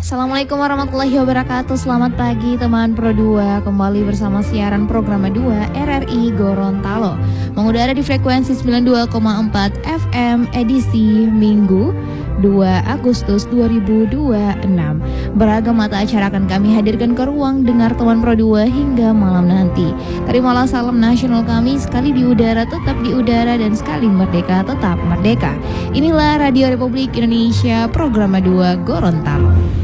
Assalamualaikum warahmatullahi wabarakatuh. Selamat pagi teman Pro 2. Kembali bersama siaran program 2 RRI Gorontalo, mengudara di frekuensi 92,4 FM edisi Minggu 2 Agustus 2026. Beragam mata acara akan kami hadirkan ke ruang dengar teman Pro 2 hingga malam nanti. Terimalah salam nasional kami, sekali di udara tetap di udara, dan sekali merdeka tetap merdeka. Inilah Radio Republik Indonesia, program 2 Gorontalo.